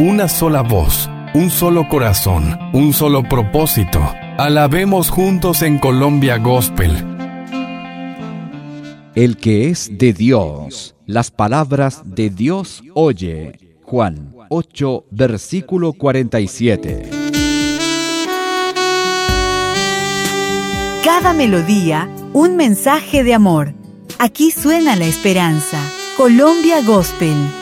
una sola voz, un solo corazón, un solo propósito. Alabemos juntos en Colombia Gospel. El que es de Dios, las palabras de Dios oye. Juan 8, versículo 47. Cada melodía, un mensaje de amor. Aquí suena la esperanza. Colombia Gospel.